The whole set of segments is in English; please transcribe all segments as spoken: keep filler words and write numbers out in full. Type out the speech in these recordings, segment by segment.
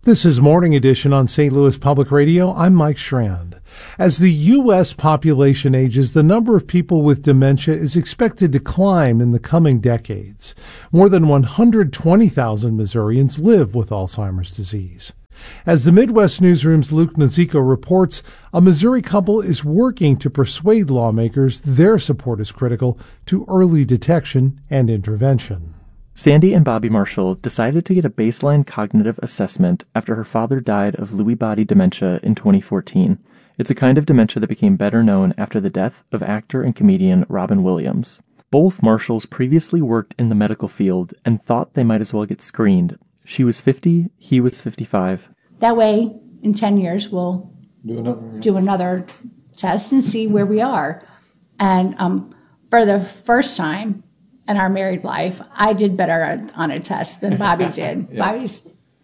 This is Morning Edition on Saint Louis Public Radio. I'm Mike Schrand. As the U S population ages, the number of people with dementia is expected to climb in the coming decades. More than one hundred twenty thousand Missourians live with Alzheimer's disease. As the Midwest Newsroom's Luke Nozico reports, a Missouri couple is working to persuade lawmakers their support is critical to early detection and intervention. Sandy and Bobby Marshall decided to get a baseline cognitive assessment after her father died of Lewy body dementia in twenty fourteen. It's a kind of dementia that became better known after the death of actor and comedian Robin Williams. Both Marshalls previously worked in the medical field and thought they might as well get screened. She was fifty, he was fifty-five. That way, in ten years, we'll do another, do another test and see where we are. And um, for the first time in our married life, I did better on a test than Bobby did. Yeah. Bobby's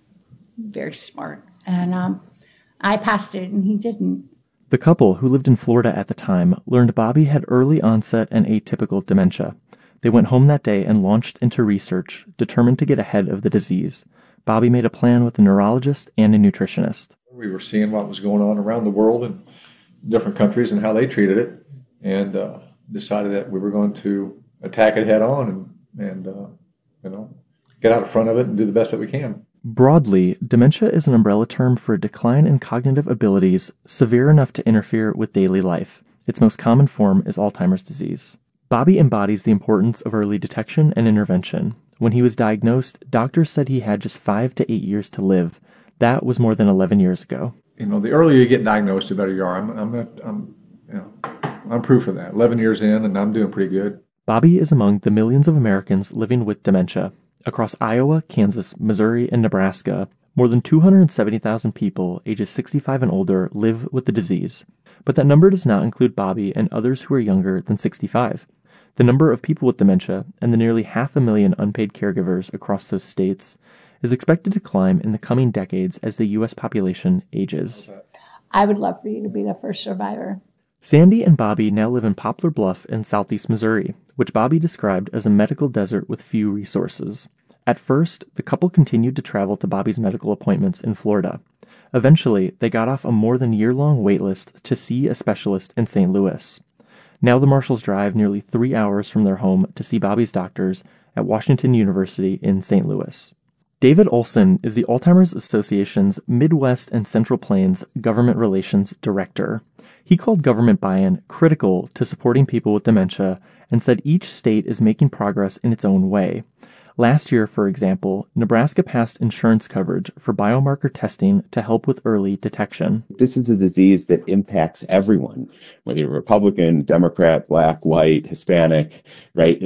very smart. And um, I passed it and he didn't. The couple, who lived in Florida at the time, learned Bobby had early onset and atypical dementia. They went home that day and launched into research, determined to get ahead of the disease. Bobby made a plan with a neurologist and a nutritionist. We were seeing what was going on around the world in different countries and how they treated it, and uh, decided that we were going to attack it head on and, and uh, you know, get out in front of it and do the best that we can. Broadly, dementia is an umbrella term for a decline in cognitive abilities severe enough to interfere with daily life. Its most common form is Alzheimer's disease. Bobby embodies the importance of early detection and intervention. When he was diagnosed, doctors said he had just five to eight years to live. That was more than eleven years ago. You know, the earlier you get diagnosed, the better you are. I'm, I'm, not, I'm, you know, I'm proof of that. eleven years in, and I'm doing pretty good. Bobby is among the millions of Americans living with dementia. Across Iowa, Kansas, Missouri, and Nebraska, more than two hundred seventy thousand people ages sixty-five and older live with the disease. But that number does not include Bobby and others who are younger than sixty-five. The number of people with dementia and the nearly half a million unpaid caregivers across those states is expected to climb in the coming decades as the U S population ages. I would love for you to be the first survivor. Sandy and Bobby now live in Poplar Bluff in southeast Missouri, which Bobby described as a medical desert with few resources. At first, the couple continued to travel to Bobby's medical appointments in Florida. Eventually, they got off a more than year-long waitlist to see a specialist in Saint Louis. Now the Marshalls drive nearly three hours from their home to see Bobby's doctors at Washington University in Saint Louis. David Olson is the Alzheimer's Association's Midwest and Central Plains Government Relations Director. He called government buy-in critical to supporting people with dementia and said each state is making progress in its own way. Last year, for example, Nebraska passed insurance coverage for biomarker testing to help with early detection. This is a disease that impacts everyone, whether you're Republican, Democrat, Black, white, Hispanic, right?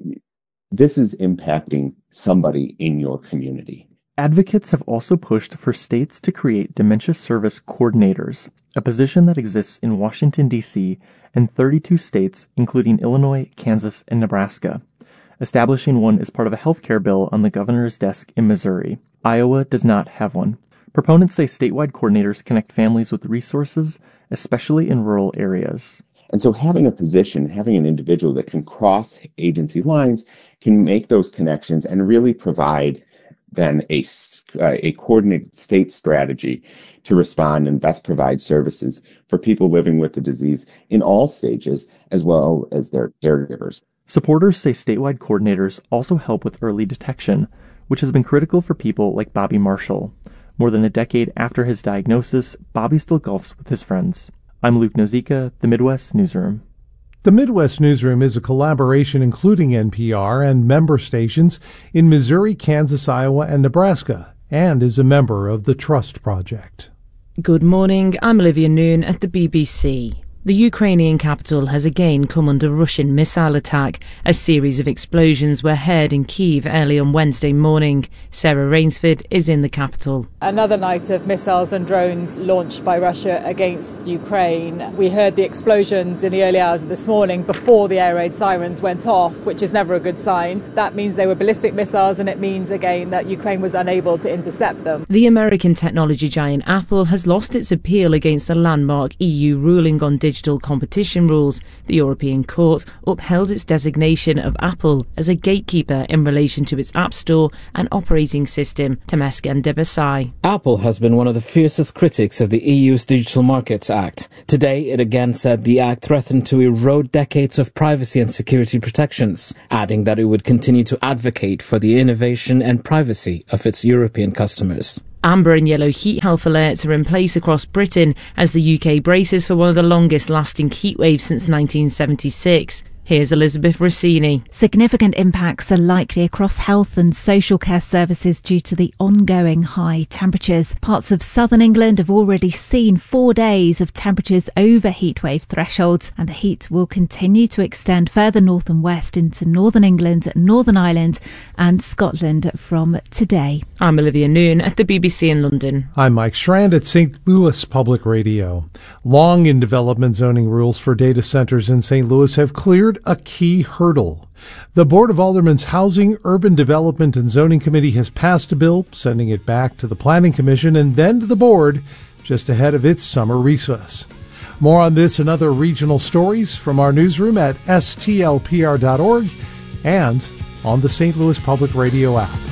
This is impacting somebody in your community. Advocates have also pushed for states to create dementia service coordinators, a position that exists in Washington, D C, and thirty-two states, including Illinois, Kansas, and Nebraska. Establishing one is part of a healthcare bill on the governor's desk in Missouri. Iowa does not have one. Proponents say statewide coordinators connect families with resources, especially in rural areas. And so having a position, having an individual that can cross agency lines can make those connections and really provide then a, uh, a coordinated state strategy to respond and best provide services for people living with the disease in all stages, as well as their caregivers. Supporters say statewide coordinators also help with early detection, which has been critical for people like Bobby Marshall. More than a decade after his diagnosis, Bobby still golfs with his friends. I'm Luke Nozica, the Midwest Newsroom. The Midwest Newsroom is a collaboration including N P R and member stations in Missouri, Kansas, Iowa, and Nebraska, and is a member of the Trust Project. Good morning, I'm Olivia Noon at the B B C. The Ukrainian capital has again come under Russian missile attack. A series of explosions were heard in Kyiv early on Wednesday morning. Sarah Rainsford is in the capital. Another night of missiles and drones launched by Russia against Ukraine. We heard the explosions in the early hours of this morning before the air raid sirens went off, which is never a good sign. That means they were ballistic missiles, and it means again that Ukraine was unable to intercept them. The American technology giant Apple has lost its appeal against a landmark E U ruling on digital digital competition rules, the European Court upheld its designation of Apple as a gatekeeper in relation to its App Store and operating system, Temesgen Debesai. Apple has been one of the fiercest critics of the E U's Digital Markets Act. Today, it again said the act threatened to erode decades of privacy and security protections, adding that it would continue to advocate for the innovation and privacy of its European customers. Amber and yellow heat health alerts are in place across Britain as the U K braces for one of the longest lasting heat waves since nineteen seventy-six. Here's Elizabeth Rossini. Significant impacts are likely across health and social care services due to the ongoing high temperatures. Parts of southern England have already seen four days of temperatures over heatwave thresholds, and the heat will continue to extend further north and west into northern England, Northern Ireland and Scotland from today. I'm Olivia Noon at the B B C in London. I'm Mike Strand at Saint Louis Public Radio. Long in development zoning rules for data centers in Saint Louis have cleared a key hurdle. The Board of Aldermen's Housing, Urban Development and Zoning Committee has passed a bill, sending it back to the Planning Commission and then to the board just ahead of its summer recess. More on this and other regional stories from our newsroom at S T L P R dot org and on the Saint Louis Public Radio app.